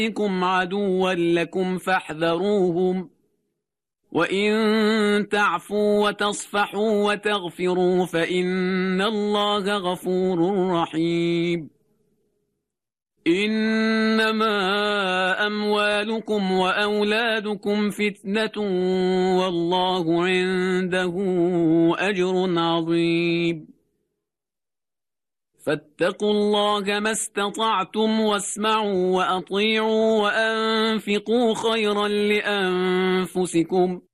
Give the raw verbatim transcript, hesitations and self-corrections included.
عليكم عدوا لكم فاحذروهم وإن تعفوا وتصفحوا وتغفروا فإن الله غفور رحيم إنما أموالكم وأولادكم فتنة والله عنده أجر عظيم فاتقوا الله ما استطعتم واسمعوا وأطيعوا وأنفقوا خيرا لأنفسكم